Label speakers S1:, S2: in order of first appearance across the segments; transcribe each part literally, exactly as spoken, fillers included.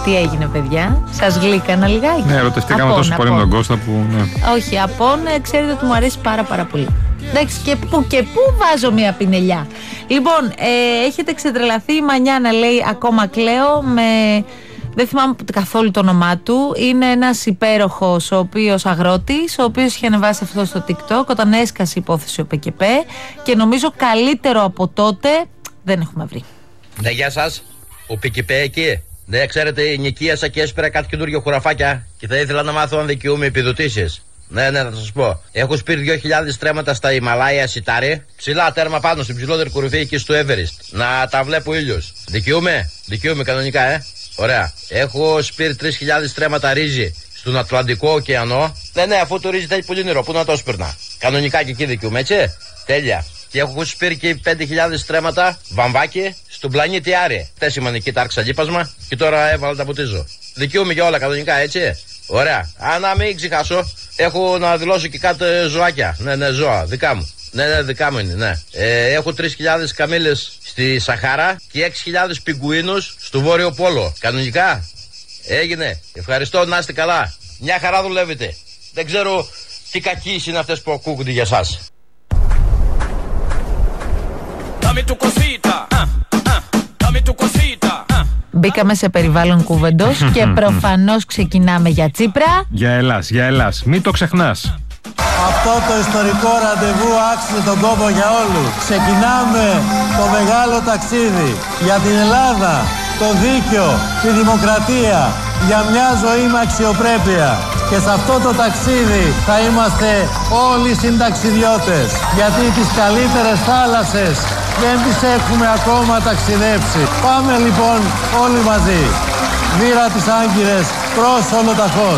S1: Τι έγινε, παιδιά, σας γλύκανα λιγάκι?
S2: Ναι, ερωτευτήκαμε τόσο πολύ με τον Κώστα που. Ναι.
S1: Όχι, Απόν, ξέρετε ότι μου αρέσει πάρα πάρα πολύ. Εντάξει, και πού και πού βάζω μια πινελιά. Λοιπόν, ε, έχετε ξετρελαθεί. Η Μανιάνα λέει: ακόμα κλαίω. Με... Δεν θυμάμαι καθόλου το όνομά του. Είναι ένας υπέροχος, ο οποίος αγρότης, ο οποίος είχε ανεβάσει αυτό στο TikTok όταν έσκασε η υπόθεση ο ΠΚΠ. Και νομίζω καλύτερο από τότε δεν έχουμε βρει.
S3: Ναι, γεια σας. Ο ΠΚΠ εκεί. Ναι, ξέρετε, νοικίασα και έσπερα κάτι καινούργιο χωραφάκια και θα ήθελα να μάθω αν δικαιούμαι επιδοτήσεις. Ναι, ναι, θα σας πω. Έχω σπείρει δύο χιλιάδες στρέμματα στα Ιμαλάια Σιτάρι. Ψηλά τέρμα πάνω στην ψηλότερη κορυφή εκεί στο Everest. Να τα βλέπω ήλιος. Δικαιούμαι, δικαιούμαι κανονικά, ε. Ωραία. Έχω σπείρει τρεις χιλιάδες στρέμματα ρύζι στον Ατλαντικό ωκεανό. Ναι, ναι, αφού το ρύζι θέλει πολύ νερό, πού να το σπέρνα. Κανονικά και εκεί δικαιούμαι, έτσι. Τέλεια. Και έχω σπείρει και πέντε χιλιάδες στρέμματα βαμβάκι στον πλανήτη Άρη. Τέσσημα εκεί τα άρχισα λίπασμα και τώρα έβαλα τα ποτίζω. Δικαιούμαι για όλα κανονικά, έτσι. Ωραία. Α, να μην ξεχάσω, έχω να δηλώσω και κάτι ζωάκια. Ναι, ναι, ζώα, δικά μου. Ναι, ναι, δικά μου είναι, ναι. Ε, έχω τρεις χιλιάδες καμήλες στη Σαχάρα και έξι χιλιάδες πιγκουίνους στο Βόρειο Πόλο. Κανονικά. Έγινε. Ευχαριστώ, να είστε καλά. Μια χαρά δουλεύετε. Δεν ξέρω τι κακίες είναι αυτές που ακούγονται για σας.
S1: Μπήκαμε σε περιβάλλον κουβεντός και προφανώς ξεκινάμε για Τσίπρα.
S2: Για Ελλάς, για Ελλάς. Μην το ξεχνάς.
S4: Αυτό το ιστορικό ραντεβού άξιζε τον κόπο για όλους. Ξεκινάμε το μεγάλο ταξίδι για την Ελλάδα, το δίκαιο, τη δημοκρατία, για μια ζωή με αξιοπρέπεια. Και σε αυτό το ταξίδι θα είμαστε όλοι συνταξιδιώτες, γιατί τις καλύτερες θάλασσες δεν τις έχουμε ακόμα ταξιδέψει. Πάμε λοιπόν όλοι μαζί. Βήρα τις Άγκυρες προς ολοταχώς.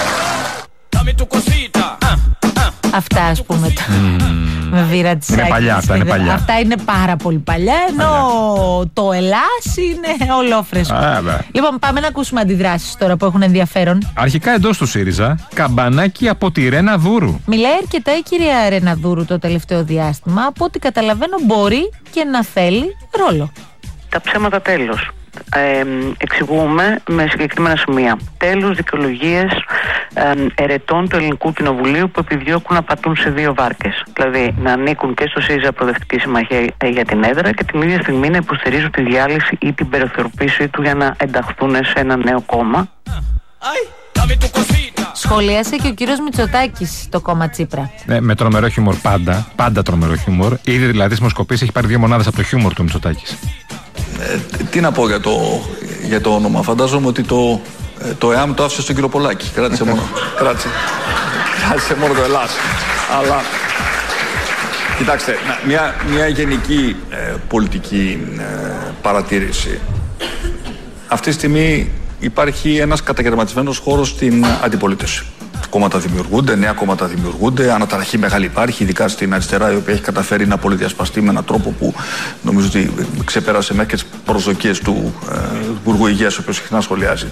S1: Αυτά, ας πούμε, το... mm. με βήρα της
S2: είναι
S1: Άκης.
S2: Παλιά, αυτά είναι παλιά.
S1: Αυτά είναι πάρα πολύ παλιά, ενώ παλιά. Το Ελλάς είναι ολόφρεσκο. Ah, λοιπόν, πάμε να ακούσουμε αντιδράσεις τώρα που έχουν ενδιαφέρον.
S2: Αρχικά εντός του ΣΥΡΙΖΑ, καμπανάκι από τη Ρένα Δούρου.
S1: Μιλάει αρκετά η κυρία Ρένα Δούρου το τελευταίο διάστημα. Από ό,τι καταλαβαίνω, μπορεί και να θέλει ρόλο.
S5: Τα ψέματα τέλος. Ε, εξηγούμε με συγκεκριμένα σημεία. Τέλος δικαιολογίες ε, ερετών του Ελληνικού Κοινοβουλίου που επιδιώκουν να πατούν σε δύο βάρκες. Δηλαδή να ανήκουν και στο ΣΥΡΙΖΑ Προοδευτική Συμμαχία για την έδρα και την ίδια στιγμή να υποστηρίζουν τη διάλυση ή την περιθωριοποίησή του για να ενταχθούν σε ένα νέο κόμμα.
S1: Σχολίασε και ο κύριος Μητσοτάκης το κόμμα Τσίπρα.
S2: Ναι, με τρομερό χιούμορ πάντα. Πάντα τρομερό χιούμορ. Ήδη δηλαδή στις δημοσκοπήσεις έχει πάρει δύο μονάδες από το χιούμορ του Μητσοτάκης.
S6: Ε, τι να πω για το, για το όνομα. Φαντάζομαι ότι το, το ΕΑΜ το άφησε στον κύριο Πολάκη. Κράτησε μόνο, κράτησε, κράτησε μόνο το Ελλάς. Αλλά, κοιτάξτε, μια, μια γενική ε, πολιτική ε, παρατήρηση. Αυτή τη στιγμή υπάρχει ένας καταγερματισμένος χώρος στην αντιπολίτευση. Κόμματα δημιουργούνται, νέα κόμματα δημιουργούνται, αναταραχή μεγάλη υπάρχει, ειδικά στην αριστερά, η οποία έχει καταφέρει να πολυδιασπαστεί με έναν τρόπο που νομίζω ότι ξεπέρασε μέχρι και τις προσδοκίες του ε, Υπουργού Υγείας, ο οποίος συχνά σχολιάζει.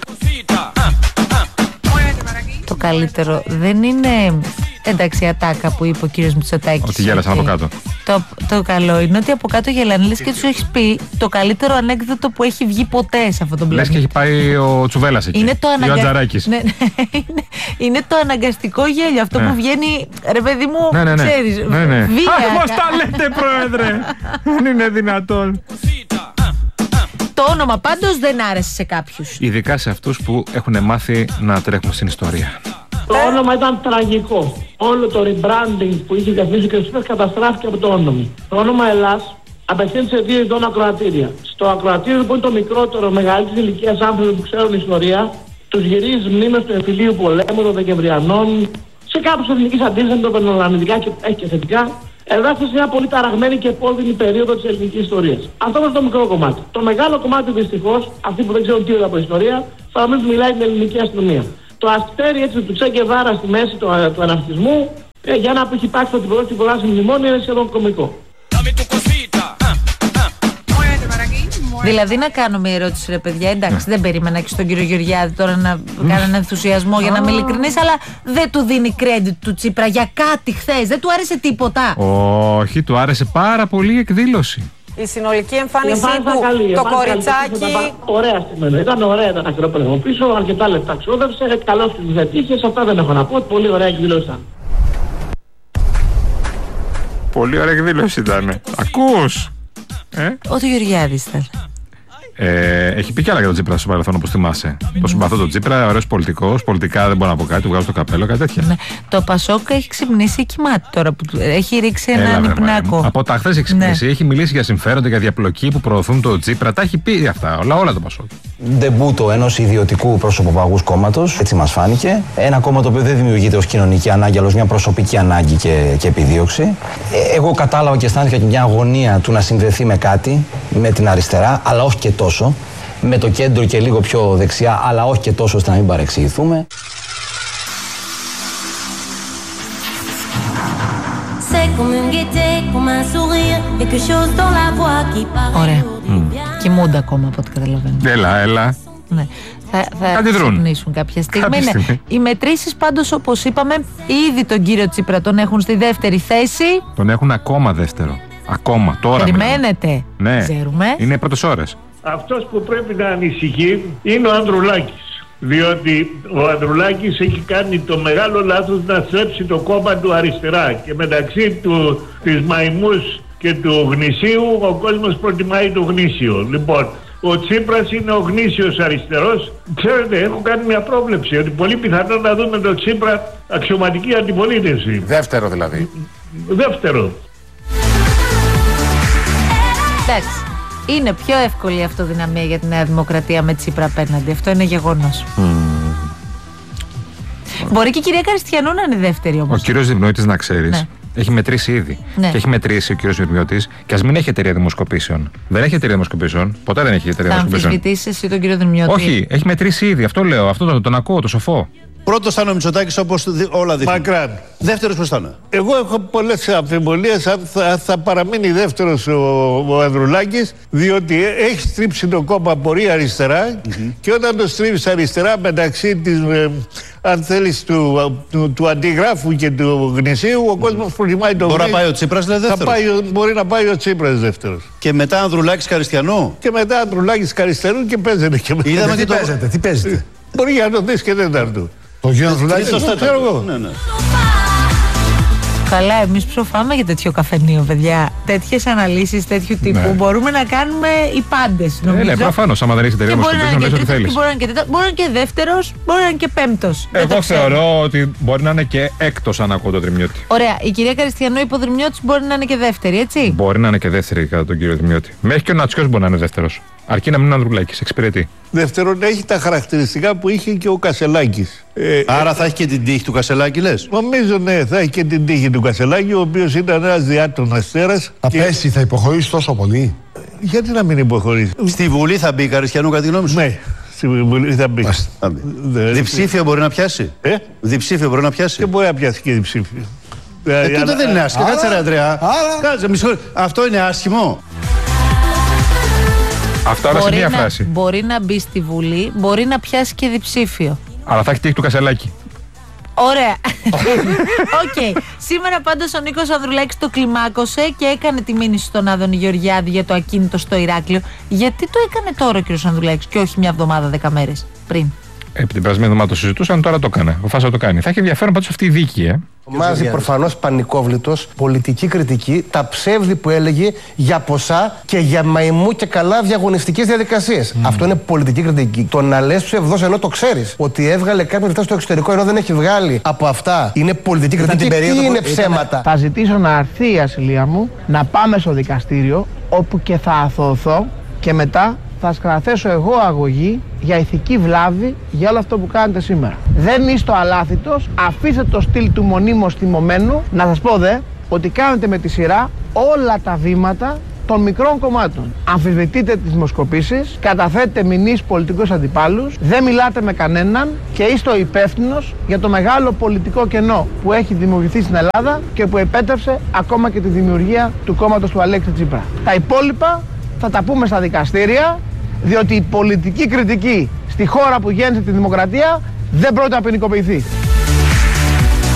S1: Το καλύτερο δεν είναι, εντάξει, ατάκα που είπε ο κύριος Μητσοτάκης.
S2: Ότι γέλασαν από κάτω.
S1: Το, το καλό είναι ότι από κάτω γελάνε, λες και τους έχεις πει το καλύτερο ανέκδοτο που έχει βγει ποτέ σε αυτό το πλανήτη.
S2: Λες και έχει πάει ο Τσουβέλλας εκεί.
S1: Είναι το αναγκα...
S2: ο Ατζαράκης.
S1: Ναι, ναι, είναι, είναι το αναγκαστικό γέλιο. Αυτό ναι. που βγαίνει, ρε παιδί μου,
S2: ναι, ναι, ναι.
S1: ξέρεις,
S2: ναι, ναι.
S1: βία.
S2: Αχ, πώς τα λέτε, πρόεδρε. Δεν είναι δυνατόν.
S1: Το όνομα πάντως δεν άρεσε σε κάποιους.
S2: Ειδικά σε αυτούς που έχουν μάθει να τρέχουν στην ιστορία.
S7: Το όνομα ήταν τραγικό. Όλο το rebranding που είχε καθίσει και ο καταστράφηκε από το όνομα. Το όνομα Ελλάς απευθύνεται σε δύο ειδών ακροατήρια. Στο ακροατήριο που είναι το μικρότερο, μεγαλύτερη ηλικία άνθρωποι που ξέρουν ιστορία, τους γυρίζει μνήμες του εμφυλίου πολέμου, των Δεκεμβριανών, σε κάποιους εθνικής αντίστασης, των πενολαμιδικά και έχει και θετικά. Εδάφησε σε μια πολύ ταραγμένη και επώδυνη περίοδο της ελληνικής ιστορίας. Αυτό είναι το μικρό κομμάτι. Το μεγάλο κομμάτι δυστυχώς, αυτοί που δεν ξέρουν τίποτα από ιστορία, θα νομίζουν μιλάει την ελληνική αστυνομία. Το αστέρι έτσι του Τσε Γκεβάρα στη μέση του, του αναρχισμού, ε, για ένα που έχει υπάρξει ότι πολλά και πολλά σε μνημόνια, είναι σχεδόν κωμικό.
S1: Δηλαδή να κάνω μια ερώτηση, ρε παιδιά, εντάξει, δεν περίμενα και στον κύριο Γεωργιάδη τώρα να κάνει έναν ενθουσιασμό για να είμαι ειλικρινής, αλλά δεν του δίνει credit του Τσίπρα για κάτι χθες, δεν του άρεσε τίποτα.
S2: Όχι, του άρεσε πάρα πολύ η εκδήλωση.
S1: Η συνολική εμφάνισή
S7: Εμφάνισα
S1: του,
S7: καλή,
S1: το
S7: εμφάνισα
S1: κοριτσάκι.
S7: καλή, ήταν ωραία στιγμή. Ήταν ωραία, ήταν ακρόπλεγμα πίσω, αρκετά λεπτά ξόδευσε, καλώς τους δετύχες, αυτά δεν έχω να πω, πολύ ωραία εκδήλωση ήταν.
S2: Πολύ ωραία εκδήλωση ήταν. Ακούς! Ε?
S1: Ό,τι Γεωργιάδης ήταν.
S2: Ε, έχει πει κι άλλα για τον Τσίπρα στο παρελθόν, όπως θυμάσαι. Mm. Το συμπαθώ τον Τσίπρα, ωραίος πολιτικός, πολιτικά δεν μπορώ να πω κάτι, του βγάζω το καπέλο, κάτι τέτοια.
S1: Ναι. Το Πασόκ έχει ξυπνήσει κοιμάται τώρα που έχει ρίξει
S2: Έλα,
S1: έναν υπνάκο.
S2: Από τα χθες έχει ξυπνήσει,
S1: Ναι.
S2: έχει μιλήσει για συμφέροντα, για διαπλοκή που προωθούν το Τσίπρα, τα έχει πει αυτά, όλα, όλα το Πασόκ.
S8: Ντεμπούτο ενός ιδιωτικού προσωποπαγούς κόμματος, έτσι μας φάνηκε. Ένα κόμμα το οποίο δεν δημιουργείται ως κοινωνική ανάγκη, αλλά ως μια προσωπική ανάγκη και, και επιδίωξη. Ε, εγώ κατάλαβα και αισθάνθηκα και μια αγωνία του να συνδεθεί με κάτι, με την αριστερά, αλλά όχι και τόσο. Με το κέντρο και λίγο πιο δεξιά, αλλά όχι και τόσο ώστε να μην παρεξηγηθούμε.
S1: Ωραία. Mm. Κοιμούνται ακόμα από ό,τι καταλαβαίνω.
S2: Έλα, έλα.
S1: Ναι. Θα, θα ξυπνήσουν κάποια στιγμή.
S2: Κάποια
S1: ναι.
S2: στιγμή.
S1: Οι μετρήσεις πάντως, όπως είπαμε, ήδη τον κύριο Τσίπρα τον έχουν στη δεύτερη θέση.
S2: Τον έχουν ακόμα δεύτερο. Ακόμα, τώρα.
S1: Περιμένετε.
S2: Ναι.
S1: Ξέρουμε.
S2: Είναι πρώτες ώρες.
S7: Αυτός που πρέπει να ανησυχεί είναι ο Ανδρουλάκης. Διότι ο Ανδρουλάκης έχει κάνει το μεγάλο λάθος να στρέψει το κόμμα του αριστερά. Και μεταξύ του, της Μαϊμούς και του Γνησίου, ο κόσμος προτιμάει το Γνήσιο. Λοιπόν, ο Τσίπρας είναι ο γνήσιος αριστερός. Ξέρετε, έχω κάνει μια πρόβλεψη ότι πολύ πιθανό να δούμε τον Τσίπρα αξιωματική αντιπολίτευση.
S9: Δεύτερο δηλαδή.
S7: Δεύτερο.
S1: Εντάξει. Είναι πιο εύκολη η αυτοδυναμία για τη Νέα Δημοκρατία με Τσίπρα απέναντι. Αυτό είναι γεγονός. Mm. Μπορεί και η κυρία Καριστιανού να είναι δεύτερη όμως.
S2: Ο κύριος Δημνιώτης, να ξέρεις, ναι. έχει μετρήσει ήδη. Ναι. Και έχει μετρήσει ο κύριος Δημνιώτης, και ας μην έχει εταιρεία δημοσκοπήσεων. Δεν έχει εταιρεία δημοσκοπήσεων. Ποτέ δεν έχει εταιρεία
S1: θα
S2: δημοσκοπήσεων.
S1: Θα αμφισβητήσεις εσύ τον κύριο Δημνιώτη?
S2: Όχι, έχει μετρήσει ήδη. Αυτό λέω. Αυτό τον, τον ακούω, το σοφό.
S10: Πρώτος ήταν ο Μητσοτάκης, όπως όλα δείχνουν.
S7: Μακράν.
S10: Δεύτερος ποιος ήταν?
S7: Εγώ έχω πολλές αμφιβολίες αν θα, θα παραμείνει δεύτερος ο, ο Ανδρουλάκης, διότι έχει στρίψει το κόμμα πολύ αριστερά mm-hmm. και όταν το στρίψει αριστερά μεταξύ της, ε, αν θέλεις, του, του, του αντιγράφου και του Γνησίου, ο κόσμος mm-hmm. προτιμάει το Γνήσιο.
S10: Μπορεί να πάει ο Τσίπρας δεύτερος.
S7: Πάει, μπορεί να πάει ο Τσίπρας δεύτερος.
S10: Και μετά Ανδρουλάκης Καριστιανού.
S7: Και μετά Ανδρουλάκης Καριστιανού και παίζεται και μετά.
S10: Είδαμε
S7: τι
S10: και το...
S7: παίζεται,
S10: τι παίζεται.
S7: Μπορεί να το δεις και τέταρτο.
S10: Το κύριο Ανδρουλάκη το
S7: ξέρω εγώ.
S10: Ναι, ναι.
S1: Καλά, εμείς ψοφάμε για τέτοιο καφενείο, παιδιά. Τέτοιες αναλύσεις τέτοιου τύπου ναι. μπορούμε να κάνουμε οι πάντες, νομίζω.
S2: Ε, ναι, προφανώς, άμα δεν έχει εταιρεία δημοσκοπήσεων, λες ό,τι θέλεις.
S1: Μπορεί να είναι και, μπορεί να είναι και δεύτερος, μπορεί να είναι και πέμπτος.
S2: Εγώ θεωρώ ότι μπορεί να είναι και έκτος, αν ακούω τον Δρυμιώτη.
S1: Ωραία, η κυρία Καριστιανού είπε ο Δρυμιώτης μπορεί να είναι και δεύτερη, έτσι.
S2: Μπορεί να είναι και δεύτερη κατά τον κύριο Δρυμιώτη. Μέχρι και ο Νατσιός μπορεί να είναι δεύτερος. Αρκεί να μην είναι Ανδρουλάκης, εξυπηρετεί.
S7: Δεύτερον, έχει τα χαρακτηριστικά που είχε και ο Κασελάκης.
S10: Ε, Άρα ε, θα έχει και την τύχη του Κασελάκη, λες?
S7: Νομίζω, ναι, θα έχει και την τύχη του Κασελάκη, ο οποίος ήταν ένας διάτων αστέρας.
S11: Θα
S7: και...
S11: πέσει, θα υποχωρήσει τόσο πολύ.
S7: Γιατί να μην υποχωρήσει?
S10: Στη Βουλή θα μπει Καριστιανού, κατά τη γνώμη σου?
S7: Ναι, στη Βουλή θα μπει.
S10: Θα μπει. Δε... Διψήφιο μπορεί να πιάσει?
S7: Ε?
S10: Διψήφιο μπορεί να πιάσει?
S7: Και μπορεί να πιάσει και διψήφιο.
S10: Ε, τότε α... δεν είναι άσχημο. Κάτσε ρε Αντρέα. Κάτσε, μισό... Αυτό είναι άσχημο?
S2: Αυτό όλα σε μία
S1: να,
S2: φράση.
S1: Μπορεί να μπει στη Βουλή, μπορεί να πιάσει και διψήφιο.
S2: Αλλά θα έχει τύχη του Κασελάκη.
S1: Ωραία. Οκ. Okay. Σήμερα πάντως ο Νίκος Ανδρουλάκης το κλιμάκωσε και έκανε τη μήνυση στον Άδωνη Γεωργιάδη για το ακίνητο στο Ηράκλειο. Γιατί το έκανε τώρα ο κ. Ανδρουλάκης και όχι μια εβδομάδα, δέκα μέρες πριν?
S2: Επί την περασμένη εβδομάδα το συζητούσαν, τώρα το έκανε. Ο Φάσα το κάνει. Θα έχει ενδιαφέρον πάντως αυτή η δίκη, ε.
S11: Μάζει προφανώς πανικόβλητος, πολιτική κριτική, τα ψεύδι που έλεγε για ποσά και για μαϊμού και καλά διαγωνιστικές διαδικασίες. Mm. Αυτό είναι πολιτική κριτική. Το να λες ψευδός ενώ το ξέρεις ότι έβγαλε κάποια λεφτά στο εξωτερικό ενώ δεν έχει βγάλει από αυτά, είναι πολιτική κριτική. Τι είναι ψέματα?
S12: Θα ζητήσω να έρθει η ασυλία μου, να πάμε στο δικαστήριο, όπου και θα αθωωθώ και μετά θα σκαθέσω εγώ αγωγή για ηθική βλάβη για όλο αυτό που κάνετε σήμερα. Δεν είστε ο αλάθητος, αφήστε το στυλ του μονίμως θυμωμένου. Να σας πω δε, ότι κάνετε με τη σειρά όλα τα βήματα των μικρών κομμάτων. Αμφισβητείτε τις δημοσκοπήσεις, καταθέτετε μηνύσεις πολιτικούς αντιπάλους, δεν μιλάτε με κανέναν και είστε ο υπεύθυνος για το μεγάλο πολιτικό κενό που έχει δημιουργηθεί στην Ελλάδα και που επέτρεψε ακόμα και τη δημιουργία του κόμματος του Αλέξη Τσίπρα. Τα υπόλοιπα θα τα πούμε στα δικαστήρια, διότι η πολιτική κριτική στη χώρα που γέννησε τη δημοκρατία δεν πρόκειται να ποινικοποιηθεί.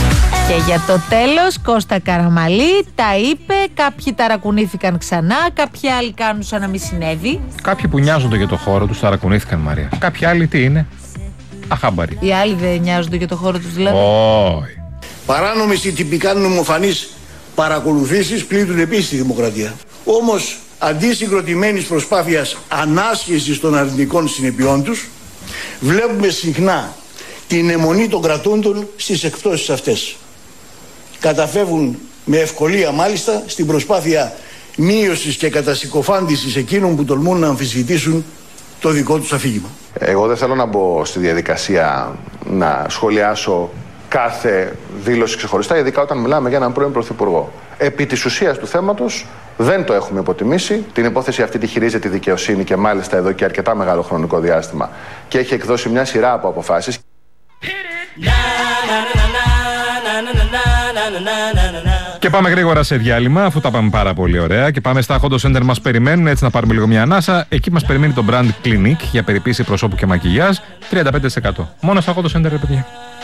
S1: Και για το τέλος, Κώστα Καραμαλή τα είπε, κάποιοι ταρακουνήθηκαν ξανά, κάποιοι άλλοι κάνουν σαν να μην συνέβη.
S2: Κάποιοι που νοιάζονται για το χώρο τους ταρακουνήθηκαν, Μαρία. Κάποιοι άλλοι τι είναι? Αχάμπαροι.
S1: Οι άλλοι δεν νοιάζονται για το χώρο τους δηλαδή?
S2: Όχι.
S9: Παράνομες ή τυπικά νομοφανείς παρακολουθήσεις πλήττουν επίσης τη δημοκρατία. Όμως, αντί συγκροτημένης προσπάθειας ανάσχεσης των αρνητικών συνεπειών τους, βλέπουμε συχνά την αιμονή των κρατούντων στις εκπτώσεις αυτές. Καταφεύγουν με ευκολία μάλιστα στην προσπάθεια μείωσης και κατασυκοφάντησης εκείνων που τολμούν να αμφισβητήσουν το δικό τους αφήγημα.
S13: Εγώ δεν θέλω να μπω στη διαδικασία να σχολιάσω κάθε δήλωση ξεχωριστά, ειδικά όταν μιλάμε για έναν πρώην πρωθυπουργό. Επί της ουσίας του θέματος δεν το έχουμε υποτιμήσει. Την υπόθεση αυτή τη χειρίζεται η δικαιοσύνη και μάλιστα εδώ και αρκετά μεγάλο χρονικό διάστημα και έχει εκδώσει μια σειρά από αποφάσεις.
S2: Και πάμε γρήγορα σε διάλειμμα, αφού τα πάμε πάρα πολύ ωραία. Και πάμε στα Hot Center, μας περιμένουν, έτσι να πάρουμε λίγο μια ανάσα. Εκεί μας περιμένει το brand Clinique για περιποίηση προσώπου και μακιγιάζ, τριάντα πέντε τοις εκατό. Μόνο στα Hot Center, ρε παιδιά.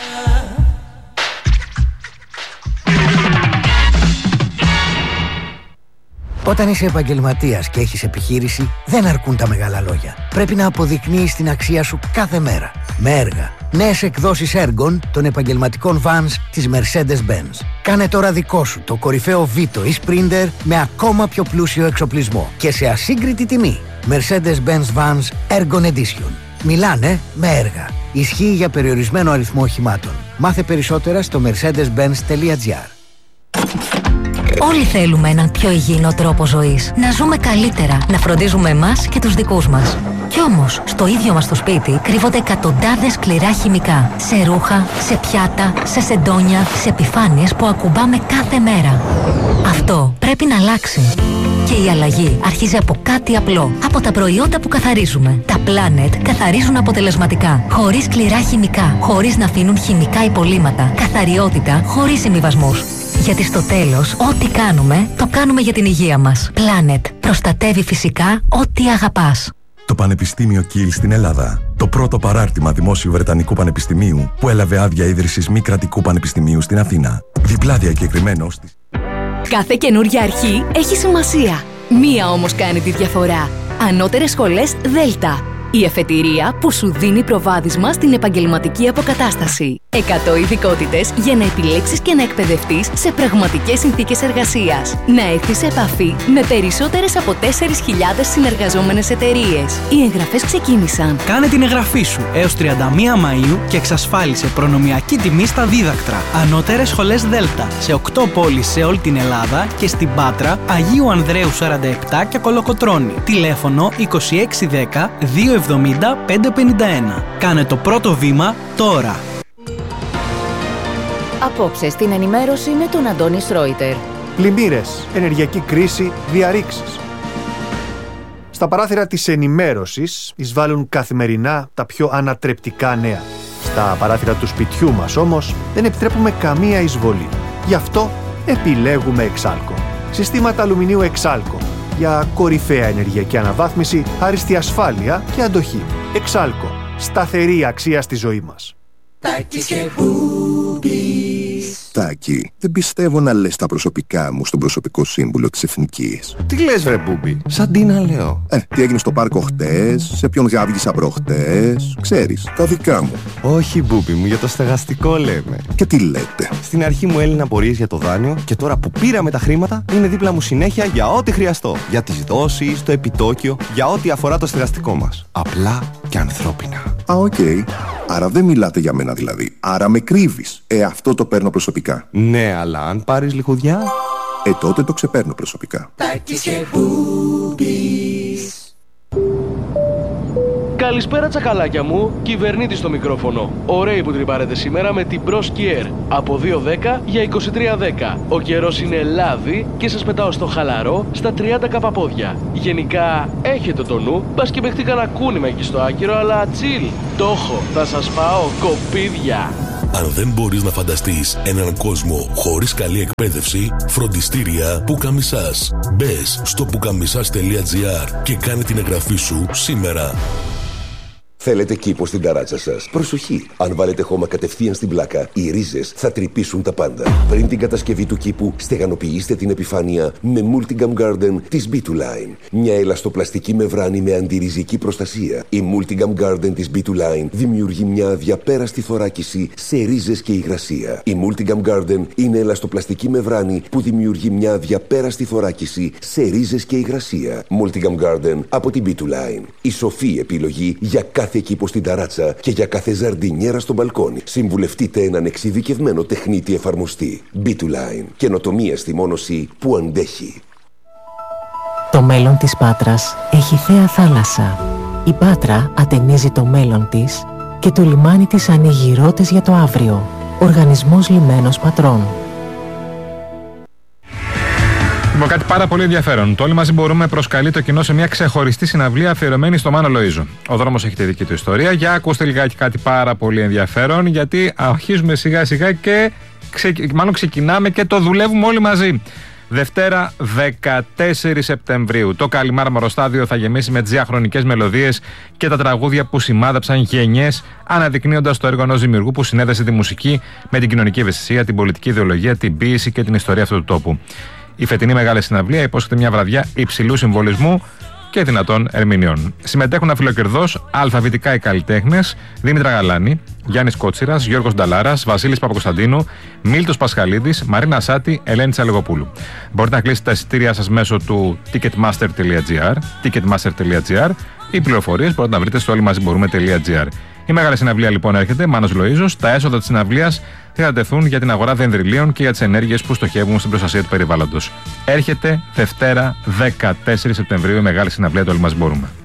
S14: Όταν είσαι επαγγελματίας και έχεις επιχείρηση, δεν αρκούν τα μεγάλα λόγια. Πρέπει να αποδεικνύεις την αξία σου κάθε μέρα. Με έργα. Νέες εκδόσεις έργων των επαγγελματικών vans της Mercedes-Benz. Κάνε τώρα δικό σου το κορυφαίο Vito ή Sprinter με ακόμα πιο πλούσιο εξοπλισμό και σε ασύγκριτη τιμή. Mercedes-Benz Vans Ergon Edition. Μιλάνε με έργα. Ισχύει για περιορισμένο αριθμό οχημάτων. Μάθε περισσότερα στο mercedes benz τελεία gr.
S15: Όλοι θέλουμε έναν πιο υγιεινό τρόπο ζωής. Να ζούμε καλύτερα, να φροντίζουμε εμάς και τους δικούς μας. Κι όμως, στο ίδιο μας το σπίτι κρύβονται εκατοντάδες σκληρά χημικά. Σε ρούχα, σε πιάτα, σε σεντόνια, σε επιφάνειες που ακουμπάμε κάθε μέρα. Αυτό πρέπει να αλλάξει. Και η αλλαγή αρχίζει από κάτι απλό. Από τα προϊόντα που καθαρίζουμε. Τα Planet καθαρίζουν αποτελεσματικά. Χωρίς σκληρά χημικά. Χωρίς να αφήνουν χημικά υπολείμματα. Καθαριότητα χωρίς συμβιβασμούς. Γιατί στο τέλος, ό,τι κάνουμε, το κάνουμε για την υγεία μας. Planet. Προστατεύει φυσικά ό,τι αγαπάς.
S16: Το Πανεπιστήμιο Κιλ στην Ελλάδα. Το πρώτο παράρτημα δημόσιου Βρετανικού Πανεπιστημίου που έλαβε άδεια ίδρυσης μη κρατικού πανεπιστημίου στην Αθήνα. Διπλά διακεκριμένο στις...
S17: Κάθε καινούργια αρχή έχει σημασία. Μία όμως κάνει τη διαφορά. Ανώτερες σχολές Δέλτα. Η εφετηρία που σου δίνει προβάδισμα στην επαγγελματική αποκατάσταση. εκατό ειδικότητες για να επιλέξεις και να εκπαιδευτείς σε πραγματικές συνθήκες εργασίας. Να έρθεις σε επαφή με περισσότερες από τέσσερις χιλιάδες συνεργαζόμενες εταιρείες. Οι εγγραφές ξεκίνησαν.
S18: Κάνε την εγγραφή σου έως τριάντα μία Μαΐου και εξασφάλισε προνομιακή τιμή στα δίδακτρα. Ανώτερες σχολές Δέλτα σε οκτώ πόλεις σε όλη την Ελλάδα και στην Πάτρα, Αγίου Ανδρέου σαράντα επτά και Κολοκοτρώνη. Τηλέφωνο είκοσι έξι δέκα δύο εβδομήντα πέντε πενήντα ένα. Κάνε το πρώτο βήμα τώρα.
S17: Απόψε στην ενημέρωση με τον Αντώνη Σρόιτερ.
S19: Πλημμύρες, ενεργειακή κρίση, διαρρήξεις. Στα παράθυρα της ενημέρωσης εισβάλλουν καθημερινά τα πιο ανατρεπτικά νέα. Στα παράθυρα του σπιτιού μας όμως δεν επιτρέπουμε καμία εισβολή. Γι' αυτό επιλέγουμε Εξάλκο. Συστήματα αλουμινίου Εξάλκο. Για κορυφαία ενεργειακή αναβάθμιση, άριστη ασφάλεια και αντοχή. Εξάλκο. Σταθερή αξία στη ζωή μας.
S20: Τάκης και Μπούμπης. Τάκη, δεν πιστεύω να λες τα προσωπικά μου στον προσωπικό σύμβουλο της Εθνικής.
S21: Τι λες βρε Μπούμπη, σαν τι να λέω.
S20: Ε, τι έγινε στο πάρκο χτες, σε ποιον γάβγισα προχτές, ξέρεις, τα δικά μου.
S21: Όχι Μπούμπη μου, για το στεγαστικό λέμε.
S20: Και τι λέτε.
S21: Στην αρχή μου έλυναν απορίες για το δάνειο και τώρα που πήραμε τα χρήματα είναι δίπλα μου συνέχεια για ό,τι χρειαστώ. Για τις δόσεις, το επιτόκιο, για ό,τι αφορά το στεγαστικό μας. Απλά και ανθρώπινα.
S20: Α, οκ. Okay. Άρα δεν μιλάτε για μένα δηλαδή. Άρα με κρύβεις. Ε, αυτό το παίρνω προσωπικά.
S21: Ναι, αλλά αν πάρεις λιχουδιά...
S20: Ε, τότε το ξεπαίρνω προσωπικά. Τάκης και Μπούμπης.
S22: Καλησπέρα τσακαλάκια μου, κυβερνήτη στο μικρόφωνο. Ωραίοι που τρυπάρετε σήμερα με την Pro Skier. Από δύο δέκα για είκοσι τρία δέκα. Ο καιρός είναι λάδι και σας πετάω στο χαλαρό στα τριάντα καπαπόδια. Γενικά έχετε το νου, μπας και παιχτεί κανένα κούνημα εκεί στο άκυρο, αλλά chill. Το έχω, θα σας πάω κοπίδια.
S23: Αν δεν μπορείς να φανταστείς έναν κόσμο χωρίς καλή εκπαίδευση, φροντιστήρια Πουκαμισάς. Μπες στο πουκαμισάς τελεία τζι άρ και κάνε την εγγραφή σου σήμερα.
S3: Θέλετε κήπο στην ταράτσα σας? Προσοχή! Αν βάλετε χώμα κατευθείαν στην πλάκα, οι ρίζες θα τρυπήσουν τα πάντα. Πριν την κατασκευή του κήπου, στεγανοποιήστε την επιφάνεια με Multigam Garden της μπι δύο Line. Μια ελαστοπλαστική μεμβράνη με αντιριζική προστασία. Η Multigam Garden της μπι δύο Line δημιουργεί μια αδιαπέραστη θωράκιση σε ρίζες και υγρασία. Η Multigam Garden είναι ελαστοπλαστική μεμβράνη που δημιουργεί μια αδιαπέραστη θωράκιση σε ρίζες και υγρασία. Multigam Garden από την μπι δύο Line. Η σοφή επιλογή για κάθε κήπο στην ταράτσα και για κάθε ζαρντινιέρα στο μπαλκόνι. Συμβουλευτείτε έναν εξειδικευμένο τεχνίτη εφαρμοστή. μπι δύο Line. Καινοτομία στη μόνωση που αντέχει.
S4: Το μέλλον της Πάτρας έχει θέα θάλασσα. Η Πάτρα ατενίζει το μέλλον της και το λιμάνι της ανοίγει ρότες για το αύριο. Οργανισμός Λιμένος Πατρών.
S2: Λοιπόν, κάτι πάρα πολύ ενδιαφέρον. Το Όλοι Μαζί Μπορούμε προσκαλεί το κοινό σε μια ξεχωριστή συναυλία αφιερωμένη στο Μάνο Λοΐζο. Ο δρόμος έχει τη δική του ιστορία. Για ακούστε λιγάκι κάτι πάρα πολύ ενδιαφέρον, γιατί αρχίζουμε σιγά σιγά και ξε... μάλλον ξεκινάμε και το δουλεύουμε όλοι μαζί. Δευτέρα δεκατέσσερις Σεπτεμβρίου. Το Καλιμάρμαρο Στάδιο θα γεμίσει με τις διαχρονικές μελωδίες και τα τραγούδια που σημάδεψαν γενιές, αναδεικνύοντας το έργο ενός δημιουργού που συνέδεσε τη μουσική με την κοινωνική ευαισθησία, την πολιτική ιδεολογία, την ποίηση και την ιστορία αυτού του τόπου. Η φετινή μεγάλη συναυλία υπόσχεται μια βραδιά υψηλού συμβολισμού και δυνατών ερμηνεών. Συμμετέχουν αφιλοκερδώς αλφαβητικά οι καλλιτέχνες Δήμητρα Γαλάνη, Γιάννης Κότσιρας, Γιώργος Νταλάρας, Βασίλης Παπακοσταντίνου, Μίλτος Πασχαλίδης, Μαρίνα Σάτη, Ελένη Τσαλεγοπούλου. Μπορείτε να κλείσετε τα εισιτήριά σας μέσω του ticketmaster τελεία gr, ticketmaster τελεία gr ή πληροφορίες μπορείτε να βρείτε στο όλοι μαζί μπορούμε τελεία gr. Η μεγάλη συναυλία λοιπόν έρχεται, Μάνος Λοΐζος. Τα έσοδα της συναυλίας θα κατατεθούν για την αγορά δενδριλίων και για τις ενέργειες που στοχεύουν στην προστασία του περιβάλλοντος. Έρχεται Δευτέρα δεκατέσσερις Σεπτεμβρίου η μεγάλη συναυλία του Όλοι Μαζί Μπορούμε.